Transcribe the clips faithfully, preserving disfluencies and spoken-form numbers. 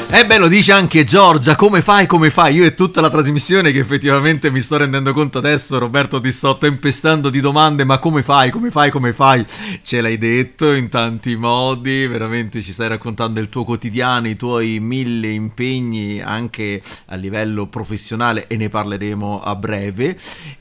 Eh beh, lo dice anche Giorgia, come fai, come fai? Io e tutta la trasmissione che effettivamente mi sto rendendo conto adesso, Roberto, ti sto tempestando di domande, ma come fai, come fai, come fai? Ce l'hai detto in tanti modi, veramente ci stai raccontando il tuo quotidiano, i tuoi mille impegni anche a livello professionale e ne parleremo a breve,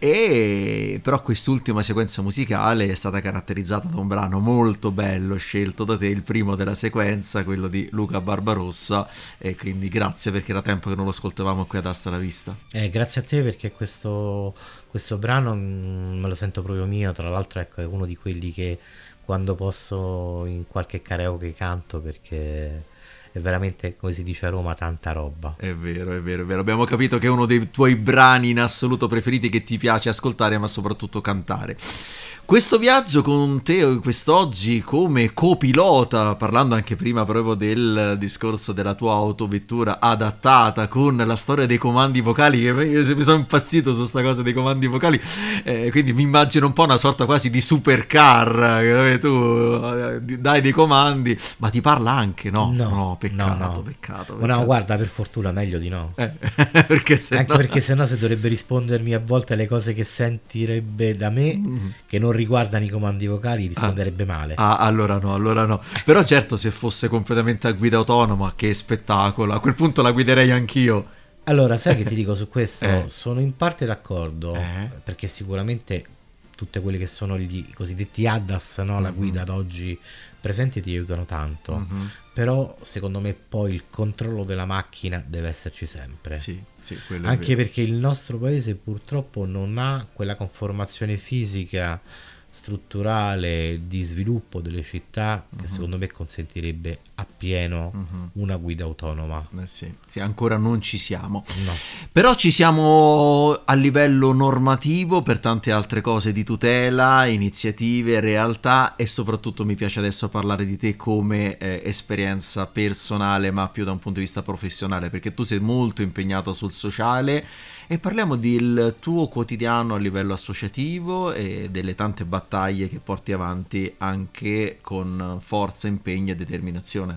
e però quest'ultima sequenza musicale è stata caratterizzata da un brano molto bello scelto da te, il primo della sequenza, quello di Luca Barbarossa. E quindi grazie, perché era tempo che non lo ascoltavamo qui ad Asta la Vista. Eh, grazie a te, perché questo, questo brano mm, me lo sento proprio mio. Tra l'altro, ecco, è uno di quelli che quando posso in qualche karaoke canto, perché è veramente, come si dice a Roma, tanta roba. È vero, è vero, è vero. Abbiamo capito che è uno dei tuoi brani in assoluto preferiti, che ti piace ascoltare ma soprattutto cantare. Questo viaggio con te quest'oggi come copilota, parlando anche prima proprio del discorso della tua autovettura adattata, con la storia dei comandi vocali, che io mi sono impazzito su sta cosa dei comandi vocali, eh, quindi mi immagino un po' una sorta quasi di supercar, dove tu eh, dai dei comandi, ma ti parla anche, no? No, No, peccato, no, no. peccato, Ma peccato. no, guarda, per fortuna meglio di no. Eh, perché se Anche no... perché sennò, se dovrebbe rispondermi a volte alle cose che sentirebbe da me, Mm. che non riguardano i comandi vocali, risponderebbe male. Ah, allora no, allora no. Però certo, se fosse completamente a guida autonoma, che spettacolo. A quel punto la guiderei anch'io. Allora, sai che ti dico su questo? Eh. Sono in parte d'accordo, Eh. perché sicuramente tutte quelle che sono gli cosiddetti A D A S, no? La Mhm. guida ad oggi presenti, ti aiutano tanto. Mhm. Però secondo me poi il controllo della macchina deve esserci sempre. Sì, sì, quello è Anche vero. perché il nostro paese purtroppo non ha quella conformazione fisica strutturale di sviluppo delle città che Mhm. secondo me consentirebbe appieno Mhm. una guida autonoma. Eh sì, sì, ancora non ci siamo. No. Però ci siamo a livello normativo per tante altre cose di tutela, iniziative, realtà, e soprattutto mi piace adesso parlare di te come eh, esperienza personale, ma più da un punto di vista professionale, perché tu sei molto impegnato sul sociale, e parliamo del tuo quotidiano a livello associativo e delle tante battaglie che porti avanti anche con forza, impegno e determinazione.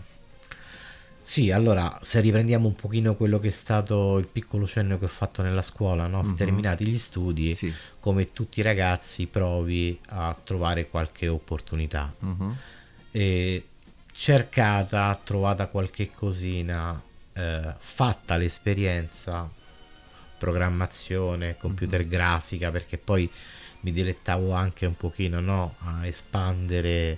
Sì, allora, se riprendiamo un pochino quello che è stato il piccolo cenno che ho fatto nella scuola, no? Mhm. Terminati gli studi, Sì. come tutti i ragazzi provi a trovare qualche opportunità. Mhm. E cercata, trovata qualche cosina, eh, fatta l'esperienza, programmazione, computer grafica, perché poi mi dilettavo anche un pochino, no? A espandere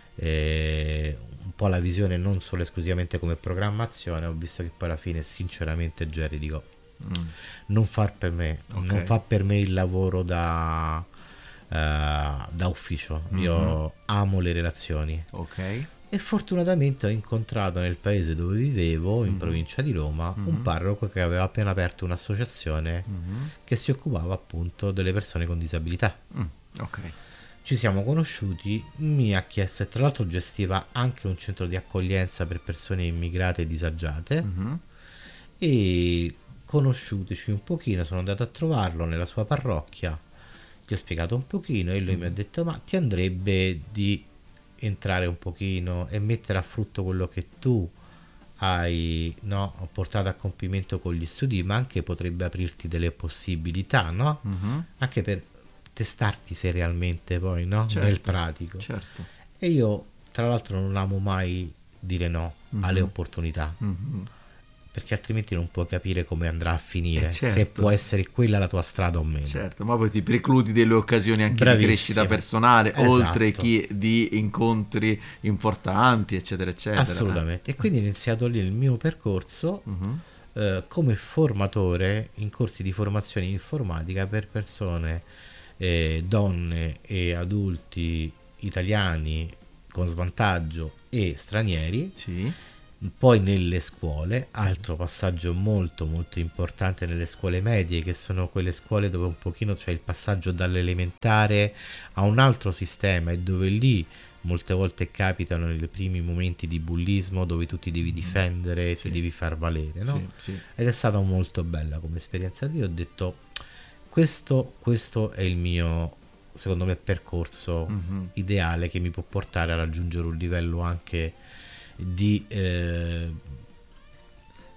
eh, un po' la visione, non solo esclusivamente come programmazione. Ho visto che poi alla fine, sinceramente, Jerry, dico, Mm. non far per me, Ok. non fa per me il lavoro da, eh, da ufficio. Io Mhm. amo le relazioni. Ok. E fortunatamente ho incontrato nel paese dove vivevo, in Mhm. provincia di Roma, Mhm. un parroco che aveva appena aperto un'associazione Mhm. che si occupava appunto delle persone con disabilità. Mm. Ok. Ci siamo conosciuti, mi ha chiesto, e tra l'altro gestiva anche un centro di accoglienza per persone immigrate e disagiate, Mhm. e conosciutici un pochino sono andato a trovarlo nella sua parrocchia, gli ho spiegato un pochino e lui mi ha detto: ma ti andrebbe di entrare un pochino e mettere a frutto quello che tu hai, no, portato a compimento con gli studi, ma anche potrebbe aprirti delle possibilità, no? Mhm. Anche per testarti se realmente poi, no? Certo. Nel pratico. Certo. E io tra l'altro non amo mai dire no Mhm. alle opportunità, Mhm. perché altrimenti non puoi capire come andrà a finire, Eh, certo. se può essere quella la tua strada o meno. Certo, ma poi ti precludi delle occasioni anche Bravissimo. di crescita personale, Esatto. oltre che di incontri importanti, eccetera, eccetera. Assolutamente. E quindi ho iniziato lì il mio percorso Mhm. eh, come formatore in corsi di formazione informatica per persone, eh, donne e adulti italiani con svantaggio e stranieri. Sì. Poi nelle scuole, altro passaggio molto molto importante nelle scuole medie, che sono quelle scuole dove un pochino c'è il passaggio dall'elementare a un altro sistema, e dove lì molte volte capitano nei primi momenti di bullismo, dove tu ti devi difendere, Sì. ti devi far valere, no? Sì, sì. Ed è stata molto bella come esperienza. Io ho detto, questo, questo è il mio, secondo me, percorso Mhm. ideale, che mi può portare a raggiungere un livello anche di eh,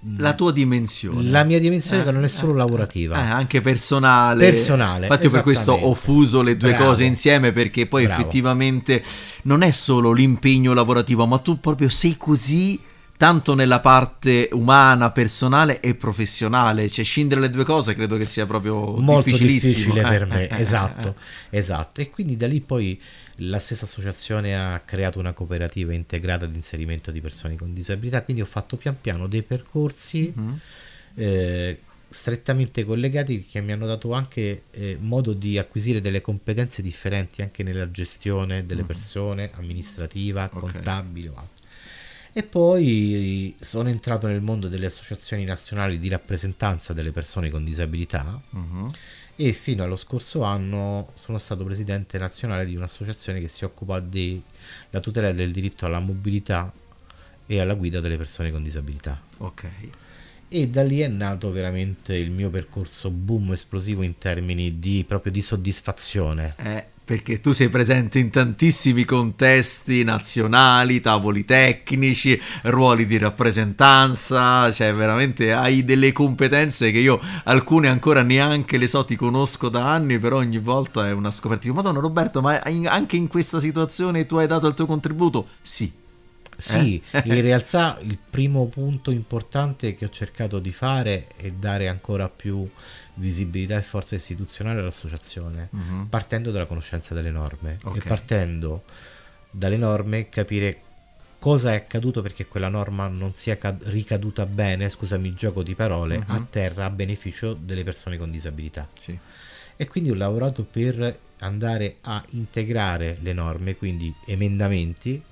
la tua dimensione. La mia dimensione eh, che non è solo lavorativa. Eh, anche personale. Personale. Infatti per questo ho fuso le due Bravo. cose insieme, perché poi Bravo. effettivamente non è solo l'impegno lavorativo, ma tu proprio sei così tanto nella parte umana, personale e professionale, cioè scindere le due cose credo che sia proprio molto difficilissimo. difficile per me, esatto, esatto. E quindi da lì poi la stessa associazione ha creato una cooperativa integrata di inserimento di persone con disabilità, quindi ho fatto pian piano dei percorsi mm-hmm. eh, strettamente collegati che mi hanno dato anche eh, modo di acquisire delle competenze differenti anche nella gestione delle mm-hmm. persone, amministrativa, okay. contabile o altro. E poi sono entrato nel mondo delle associazioni nazionali di rappresentanza delle persone con disabilità uh-huh. e fino allo scorso anno sono stato presidente nazionale di un'associazione che si occupa della tutela del diritto alla mobilità e alla guida delle persone con disabilità. Ok. E da lì è nato veramente il mio percorso boom esplosivo in termini di proprio di soddisfazione. Eh. Perché tu sei presente in tantissimi contesti nazionali, tavoli tecnici, ruoli di rappresentanza, cioè veramente hai delle competenze che io alcune ancora neanche le so, ti conosco da anni, però ogni volta è una scoperta. Dico, Madonna Roberto, ma anche in questa situazione tu hai dato il tuo contributo? Sì. Sì, eh? in realtà il primo punto importante che ho cercato di fare è dare ancora più visibilità e forza istituzionale all'associazione, uh-huh. partendo dalla conoscenza delle norme okay. e partendo dalle norme capire cosa è accaduto perché quella norma non sia cad- ricaduta bene, scusami il gioco di parole, uh-huh. a terra a beneficio delle persone con disabilità. Sì. E quindi ho lavorato per andare a integrare le norme, quindi emendamenti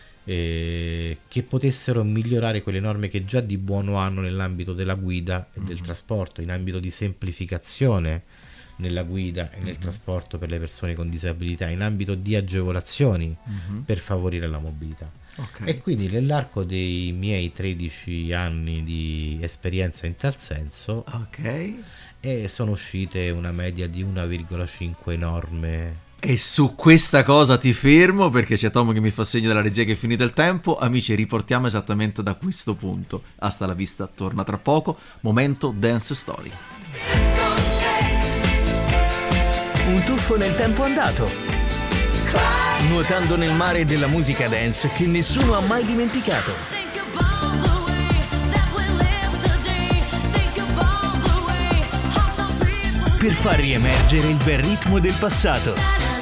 Eh, che potessero migliorare quelle norme che già di buono hanno nell'ambito della guida e mm-hmm. del trasporto, in ambito di semplificazione nella guida e nel mm-hmm. trasporto per le persone con disabilità, in ambito di agevolazioni mm-hmm. per favorire la mobilità. Okay. E quindi nell'arco dei miei tredici anni di esperienza in tal senso okay. e sono uscite una media di uno virgola cinque norme. E su questa cosa ti fermo perché c'è Tom che mi fa segno della regia che è finito il tempo. Amici, riportiamo esattamente da questo punto. Hasta la vista, torna tra poco. Momento Dance Story. Un tuffo nel tempo andato, nuotando nel mare della musica dance che nessuno ha mai dimenticato. Per far riemergere il bel ritmo del passato.